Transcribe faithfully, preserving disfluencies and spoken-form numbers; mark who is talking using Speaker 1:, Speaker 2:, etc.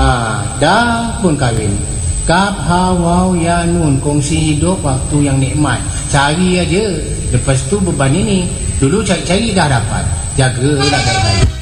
Speaker 1: Ah, dah pun kahwin. Kap hawau ya nun, kongsi hidup waktu yang nikmat. Cari aja. Lepas tu beban ini. Dulu cari-cari dah dapat. Jagalah baik-baik.